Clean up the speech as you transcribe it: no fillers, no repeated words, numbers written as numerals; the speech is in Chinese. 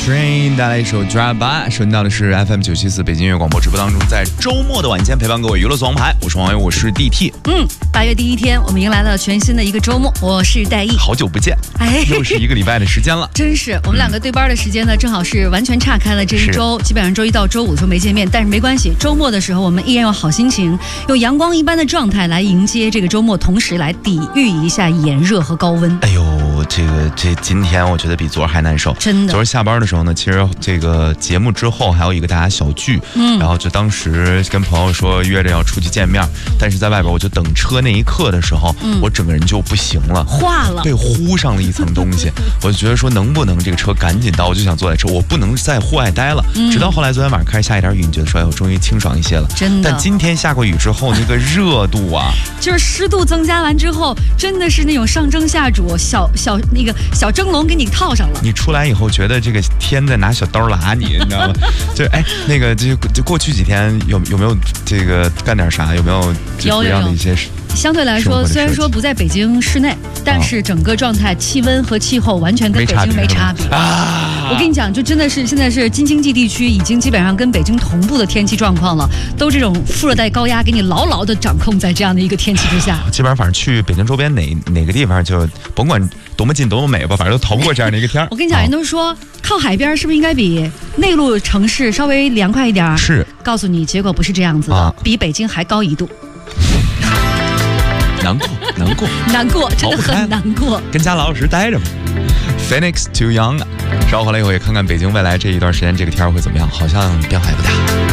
Train 带来一首 Drive By， 收听到的是 FM 974北京音乐广播直播当中，在周末的晚间陪伴各位娱乐总王牌，我是王源，我是 DT。 8月第一天，我们迎来了全新的一个周末，我是戴毅。 好久不见，又是一个礼拜的时间了。 真是，我们两个对班的时间呢，正好是完全岔开了这一周，基本上周一到周五就没见面，但是没关系，周末的时候我们依然有好心情，用阳光一般的状态来迎接这个周末，同时来抵御一下炎热和高温。 哎呦，这今天我觉得比昨儿还难受， 真的。 昨儿下班的时候呢，其实这个节目之后还有一个大家小聚，然后就当时跟朋友说约着要出去见面，但是在外边我就等车那一刻的时候，我整个人就不行了， 化了， 对，糊上了一层东西。我就觉得说能不能这个车赶紧到，我就想坐在车，我不能在户外待了。直到后来昨天晚上开始下一点雨，你觉得说哎，我终于清爽一些了。 真的。 但今天下过雨之后，那个热度啊， 就是湿度增加完之后，真的是那种上蒸下煮，那个小蒸笼给你套上了。 你出来以后觉得这个天在拿小刀拉你，你知道吗？就那个就过去几天有没有这个干点啥？有没有不一样的一些事？ 相对来说，虽然说不在北京市内，但是整个状态、气温和气候完全跟北京没差别啊！我跟你讲，就真的是现在是京津冀地区已经基本上跟北京同步的天气状况了，都这种副热带高压给你牢牢的掌控在这样的一个天气之下。 基本上反正去北京周边哪个地方，就甭管多么近多么美吧，反正都逃不过这样的一个天。 我跟你讲，人都说靠海边是不是应该比内陆城市稍微凉快一点？ 是， 告诉你，结果不是这样子的，比北京还高1度。难过，真的很难过。 跟家老实待着吧。Phoenix Too Young， 稍后来以后也看看北京未来这一段时间这个天会怎么样，好像变化也不大。